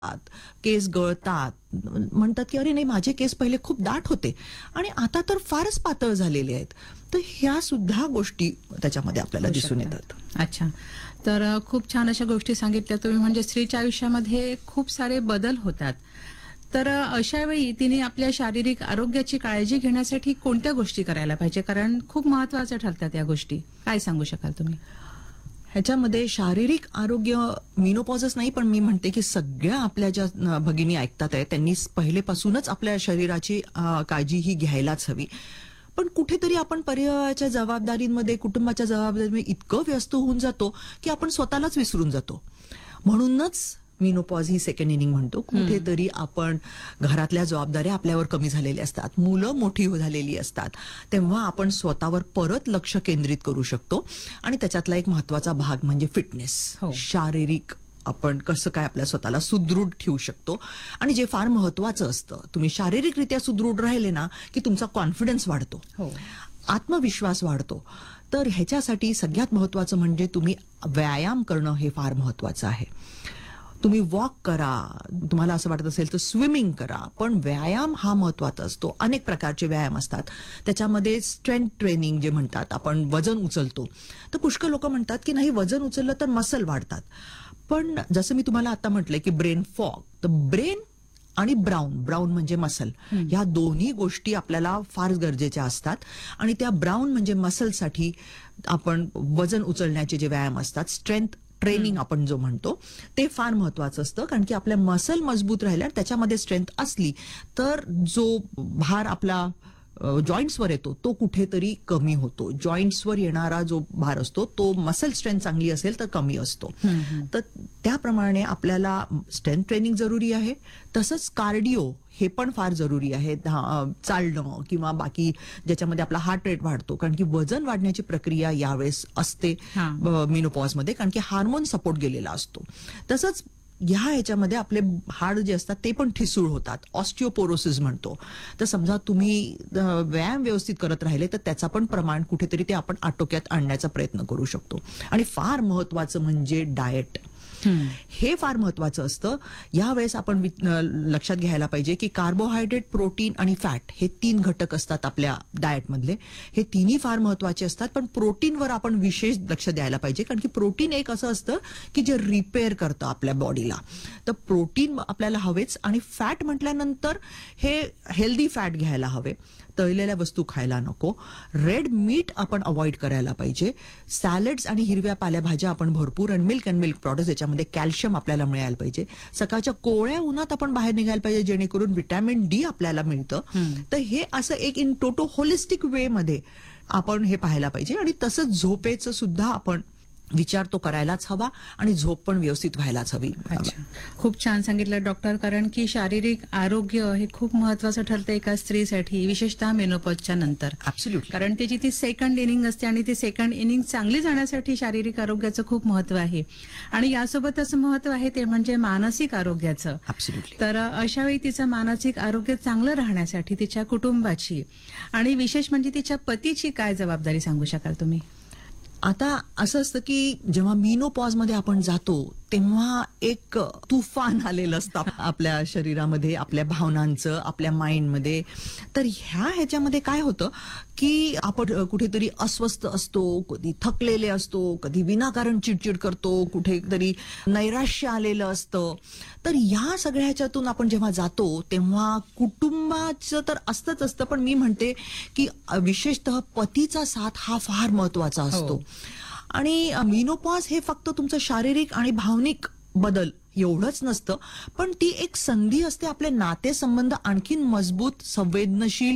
केस गळतात, म्हणतात की अरे नाही माझे केस पहिले खूप दाट होते आणि आता तर फारच पातळ झालेले आहेत. तर ह्या सुद्धा गोष्टी त्याच्यामध्ये आपल्याला दिसून येतात. अच्छा, तर खूप छान अशा गोष्टी सांगितल्या तुम्ही. म्हणजे स्त्रीच्या आयुष्यामध्ये खूप सारे बदल होतात. तर अशा वेळी तिने आपल्या शारीरिक आरोग्याची काळजी घेण्यासाठी कोणत्या गोष्टी करायला पाहिजे? कारण खूप महत्त्वाच्या ठरतात या गोष्टी. काय सांगू शकाल तुम्ही? ह्याच्यामध्ये शारीरिक आरोग्य मेनोपॉजच नाही, पण मी म्हणते की सगळ्या आपल्या ज्या भगिनी ऐकतात आहे त्यांनी पहिलेपासूनच आपल्या शरीराची काळजी ही घ्यायलाच हवी. पण कुठेतरी आपण परिवाराच्या जबाबदारीमध्ये, कुटुंबाच्या जबाबदारीमध्ये इतकं व्यस्त होऊन जातो की आपण स्वतःलाच विसरून जातो. म्हणूनच मेनोपॉज ही सेकंड इनिंग म्हणतो. कुठेतरी आपण घरातल्या जबाबदाऱ्या आपल्यावर कमी झालेल्या असतात, मुलं मोठी झालेली असतात, तेव्हा आपण स्वतःवर परत लक्ष केंद्रित करू शकतो. आणि त्याच्यातला एक महत्वाचा भाग म्हणजे फिटनेस, शारीरिक आपण कसं काय आपल्या स्वतःला सुदृढ ठेवू शकतो. आणि जे फार महत्वाचं असतं, तुम्ही शारीरिकरित्या सुदृढ राहिले ना की तुमचा कॉन्फिडन्स वाढतो, आत्मविश्वास वाढतो. तर ह्याच्यासाठी सगळ्यात महत्वाचं म्हणजे तुम्ही व्यायाम करणं हे फार महत्वाचं आहे. तुम्ही वॉक करा, तुम्हाला असं वाटत असेल तर स्विमिंग करा, पण व्यायाम हा महत्वाचा असतो. अनेक प्रकारचे व्यायाम असतात. त्याच्यामध्ये स्ट्रेंथ ट्रेनिंग जे म्हणतात, आपण वजन उचलतो, तर पुष्कळ लोक म्हणतात की नाही वजन उचललं तर मसल वाढतात. पण जसं मी तुम्हाला आता म्हटलंय की ब्रेन फॉग, तर ब्रेन आणि ब्राउन म्हणजे मसल, ह्या दोन्ही गोष्टी आपल्याला फार गरजेच्या असतात. आणि त्या ब्राउन म्हणजे मसलसाठी आपण वजन उचलण्याचे जे व्यायाम असतात, स्ट्रेंथ ट्रेनिंग आपण जो म्हणतो, ते फार महत्वाचं असतं. कारण की आपल्या मसल मजबूत राहिल्या, त्याच्यामध्ये स्ट्रेंथ असली तर जो भार आपला जॉईंट्सवर येतो तो कुठेतरी कमी होतो. जॉईंट्सवर येणारा जो भार असतो तो मसल स्ट्रेंथ चांगली असेल तर कमी असतो. तर त्याप्रमाणे आपल्याला स्ट्रेंथ ट्रेनिंग जरुरी आहे. तसंच कार्डिओ हे पण फार जरुरी आहे. चालणं किंवा बाकी ज्याच्यामध्ये आपला हार्ट रेट वाढतो, कारण की वजन वाढण्याची प्रक्रिया यावेळेस असते मेनोपॉजमध्ये, कारण की हार्मोन सपोर्ट गेलेला असतो. तसंच ह्याच्यामध्ये आपले हाड जे असतात ते पण ठिसूळ होतात, ऑस्टिओपोरोसिस म्हणतो. तर समजा तुम्ही व्यायाम व्यवस्थित करत राहिले तर त्याचा पण प्रमाण कुठेतरी ते आपण आटोक्यात आणण्याचा प्रयत्न करू शकतो. आणि फार महत्वाचं म्हणजे डाएट, हे फार महत्वाचं असतं. यावेळेस आपण लक्षात घ्यायला पाहिजे की कार्बोहायड्रेट, प्रोटीन आणि फॅट हे 3 घटक असतात आपल्या डाएटमधले. हे तिन्ही फार महत्वाचे असतात, पण प्रोटीनवर आपण विशेष लक्ष द्यायला पाहिजे. कारण की प्रोटीन एक असं असतं की जे रिपेअर करतं आपल्या बॉडीला. तर प्रोटीन आपल्याला हवेच. आणि फॅट म्हटल्यानंतर हे हेल्दी फॅट घ्यायला हवे, तळलेल्या वस्तू खायला नको, रेड मीट आपण अवॉइड करायला पाहिजे, सॅलड्स आणि हिरव्या पालेभाज्या आपण भरपूर, आणि मिल्क अँड मिल्क प्रॉडक्ट्स याच्यामध्ये कॅल्शियम आपल्याला मिळायला पाहिजे. सकाळच्या कोवळ्या उन्हात आपण बाहेर निघायला पाहिजे जेणेकरून व्हिटॅमिन डी आपल्याला मिळतं. तर हे असं एक इन टोटो होलिस्टिक वे मध्ये आपण हे पाहायला पाहिजे. आणि तसंच झोपेचं सुद्धा आपण विचार तो करायलाच हवा आणि झोप पण व्यवस्थित व्हायलाच हवी. खूप छान सांगितलं डॉक्टर. कारण की शारीरिक आरोग्य हे खूप महत्वाचं ठरतं एका स्त्रीसाठी, विशेषतः मेनोपॉजच्या नंतर. ऍब्सोल्युटली. कारण त्याची ती सेकंड इनिंग असते आणि ती सेकंड इनिंग चांगली जाण्यासाठी शारीरिक आरोग्याचं खूप महत्व आहे. आणि यासोबतच महत्व आहे ते म्हणजे मानसिक आरोग्याचं. ऍब्सोल्युटली. तर अशा वेळी तिचं मानसिक आरोग्य चांगलं राहण्यासाठी तिच्या कुटुंबाची आणि विशेष म्हणजे तिच्या पतीची काय जबाबदारी सांगू शकाल तुम्ही? आता असं असतं की जेव्हा मेनोपॉज मध्ये आपण जातो तेव्हा एक तुफान आलेलं असतं आपल्या शरीरामध्ये, आपल्या भावनांचं, आपल्या माइंडमध्ये. तर ह्याच्यामध्ये काय होतं की आपण कुठेतरी अस्वस्थ असतो, कधी थकलेले असतो, कधी विनाकारण चिडचिड करतो, कुठेतरी नैराश्य आलेलं असतं. तर या सगळ्या ह्याच्यातून आपण जेव्हा जातो तेव्हा कुटुंबाचं तर असतंच असतं, पण मी म्हणते की विशेषतः पतीचा साथ हा फार महत्वाचा असतो. आणि मेनोपॉज हे फक्त तुमचं शारीरिक आणि भावनिक बदल एवढंच नसतं, पण ती एक संधी असते आपले नातेसंबंध आणखीन मजबूत, संवेदनशील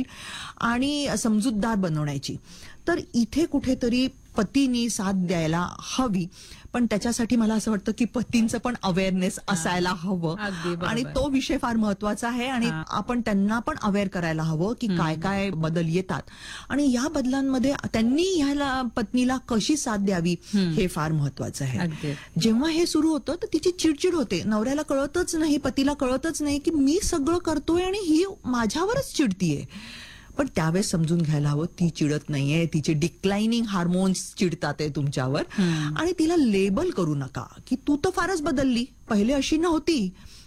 आणि समजूतदार बनवण्याची. तर इथे कुठेतरी पतीनी साथ द्यायला हवी, पण त्याच्यासाठी मला असं वाटतं की पतींचं पण अवेअरनेस असायला हवं. आणि तो विषय फार महत्वाचा आहे. आणि आपण त्यांना पण अवेअर करायला हवं की काय काय बदल येतात आणि या बदलांमध्ये त्यांनी ह्याला पत्नीला कशी साथ द्यावी हे फार महत्वाचं आहे. जेव्हा हे सुरू होतं तर तिची चिडचिड होते, नवऱ्याला कळतच नाही, पतीला कळतच नाही की मी सगळं करतोय आणि ही माझ्यावरच चिडतीये. पण त्यावेळेस समजून घ्यायला हवं ती चिडत नाहीये, तिचे डिक्लाइनिंग हार्मोन्स चिडतात आहे तुमच्यावर. आणि तिला लेबल करू नका की तू तर फारच बदलली, पहिले अशी नव्हती.